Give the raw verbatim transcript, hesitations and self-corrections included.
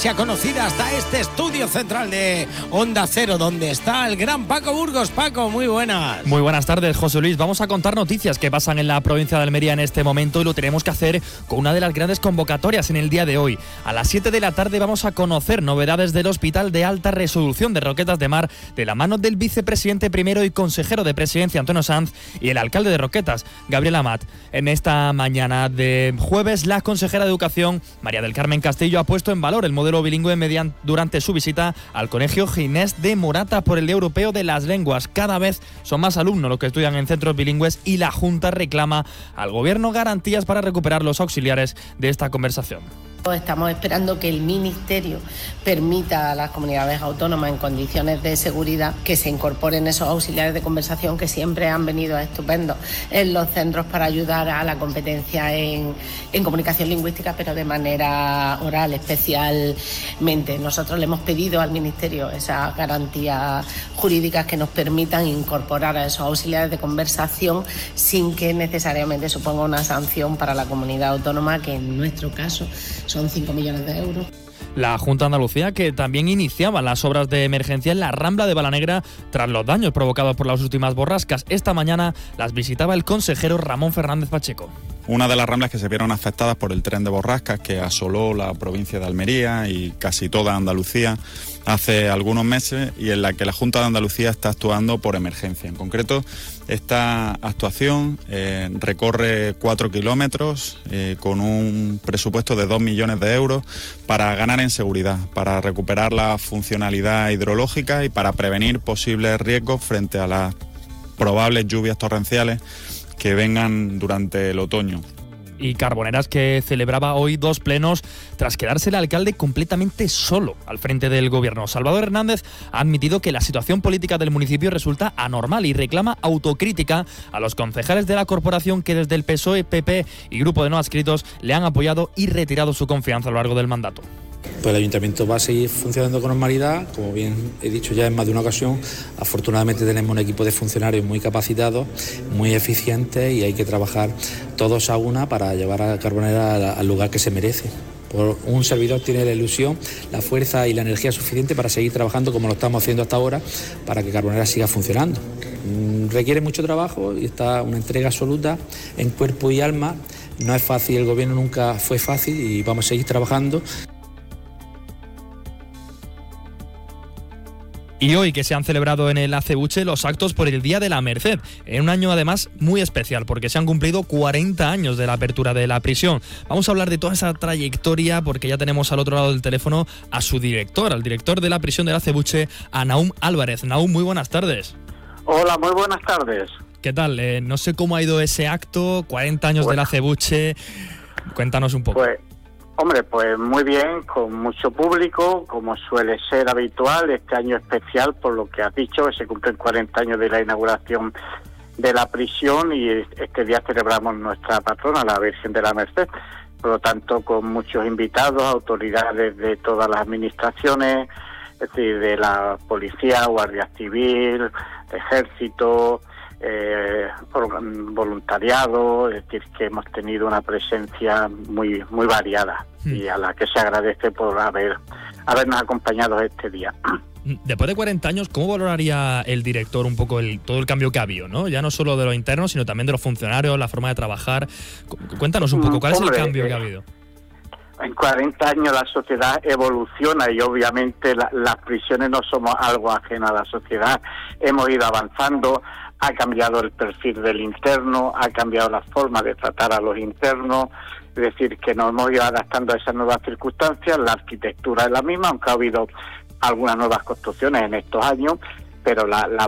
Se ha conocido hasta este estudio central de Onda Cero, donde está el gran Paco Burgos. Paco, muy buenas. Muy buenas tardes, José Luis. Vamos a contar noticias que pasan en la provincia de Almería en este momento y lo tenemos que hacer con una de las grandes convocatorias en el día de hoy. A las siete de la tarde vamos a conocer novedades del Hospital de Alta Resolución de Roquetas de Mar de la mano del vicepresidente primero y consejero de Presidencia, Antonio Sanz, y el alcalde de Roquetas, Gabriel Amat. En esta mañana de jueves, la consejera de Educación, María del Carmen Castillo, ha puesto en valor el modelo bilingüe mediante, durante su visita al Colegio Ginés de Morata por el Día Europeo de las Lenguas. Cada vez son más alumnos los que estudian en centros bilingües y la Junta reclama al Gobierno garantías para recuperar los auxiliares de esta conversación. Estamos esperando que el Ministerio permita a las comunidades autónomas en condiciones de seguridad que se incorporen esos auxiliares de conversación que siempre han venido estupendos en los centros para ayudar a la competencia en, en comunicación lingüística, pero de manera oral especialmente. Nosotros le hemos pedido al Ministerio esas garantías jurídicas que nos permitan incorporar a esos auxiliares de conversación sin que necesariamente suponga una sanción para la comunidad autónoma, que en nuestro caso son cinco millones de euros. La Junta de Andalucía, que también iniciaba las obras de emergencia en la Rambla de Balanegra tras los daños provocados por las últimas borrascas. Esta mañana las visitaba el consejero Ramón Fernández Pacheco. Una de las ramblas que se vieron afectadas por el tren de borrascas que asoló la provincia de Almería y casi toda Andalucía hace algunos meses, y en la que la Junta de Andalucía está actuando por emergencia. En concreto, esta actuación eh, recorre cuatro kilómetros eh, con un presupuesto de dos millones de euros para ganar en seguridad, para recuperar la funcionalidad hidrológica y para prevenir posibles riesgos frente a las probables lluvias torrenciales que vengan durante el otoño. Y Carboneras, que celebraba hoy dos plenos tras quedarse el alcalde completamente solo al frente del gobierno. Salvador Hernández ha admitido que la situación política del municipio resulta anormal y reclama autocrítica a los concejales de la corporación que desde el P S O E, P P y Grupo de No Adscritos le han apoyado y retirado su confianza a lo largo del mandato. Pues el ayuntamiento va a seguir funcionando con normalidad, como bien he dicho ya en más de una ocasión. Afortunadamente tenemos un equipo de funcionarios muy capacitados, muy eficientes, y hay que trabajar todos a una para llevar a Carbonera al lugar que se merece. Por un servidor tiene la ilusión, la fuerza y la energía suficiente para seguir trabajando como lo estamos haciendo hasta ahora, para que Carbonera siga funcionando. Requiere mucho trabajo y está una entrega absoluta en cuerpo y alma. No es fácil, el gobierno nunca fue fácil y vamos a seguir trabajando. Y hoy que se han celebrado en el Acebuche los actos por el Día de la Merced, en un año además muy especial porque se han cumplido cuarenta años de la apertura de la prisión. Vamos a hablar de toda esa trayectoria porque ya tenemos al otro lado del teléfono a su director, al director de la prisión del Acebuche, a Nahum Álvarez. Nahum, muy buenas tardes. Hola, muy buenas tardes. ¿Qué tal? Eh, no sé cómo ha ido ese acto, cuarenta años bueno. del Acebuche. Cuéntanos un poco. Pues, hombre, pues muy bien, con mucho público, como suele ser habitual, este año especial, por lo que has dicho, que se cumplen cuarenta años de la inauguración de la prisión y este día celebramos nuestra patrona, la Virgen de la Merced. Por lo tanto, con muchos invitados, autoridades de todas las administraciones, es decir, de la policía, guardia civil, ejército, eh, voluntariado, es decir, que hemos tenido una presencia muy muy variada mm. y a la que se agradece por haber habernos acompañado este día. Después de cuarenta años, ¿cómo valoraría el director un poco el, todo el cambio que ha habido, ¿no? Ya no solo de los internos, sino también de los funcionarios, la forma de trabajar. Cuéntanos un poco, ¿cuál Hombre, es el cambio eh, que ha habido? En cuarenta años la sociedad evoluciona y obviamente la, las prisiones no somos algo ajeno a la sociedad. Hemos ido avanzando, ha cambiado el perfil del interno, ha cambiado la forma de tratar a los internos, es decir, que nos hemos ido adaptando a esas nuevas circunstancias. La arquitectura es la misma, aunque ha habido algunas nuevas construcciones en estos años, pero la, la